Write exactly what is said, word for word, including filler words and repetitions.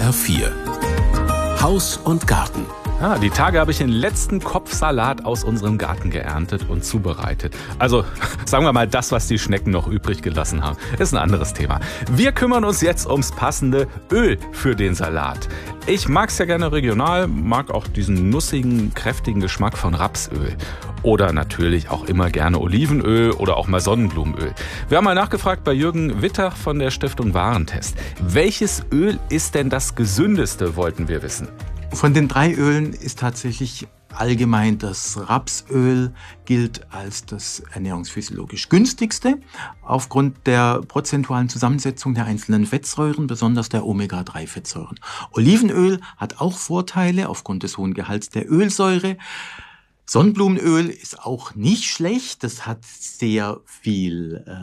S R vier. Haus und Garten. Ah, die Tage habe ich den letzten Kopfsalat aus unserem Garten geerntet und zubereitet. Also sagen wir mal das, was die Schnecken noch übrig gelassen haben. Ist ein anderes Thema. Wir kümmern uns jetzt ums passende Öl für den Salat. Ich mag es ja gerne regional, mag auch diesen nussigen, kräftigen Geschmack von Rapsöl. Oder natürlich auch immer gerne Olivenöl oder auch mal Sonnenblumenöl. Wir haben mal nachgefragt bei Jürgen Wittach von der Stiftung Warentest. Welches Öl ist denn das gesündeste, wollten wir wissen. Von den drei Ölen ist tatsächlich allgemein das Rapsöl gilt als das ernährungsphysiologisch günstigste, aufgrund der prozentualen Zusammensetzung der einzelnen Fettsäuren, besonders der Omega drei Fettsäuren. Olivenöl hat auch Vorteile aufgrund des hohen Gehalts der Ölsäure. Sonnenblumenöl ist auch nicht schlecht, das hat sehr viel äh,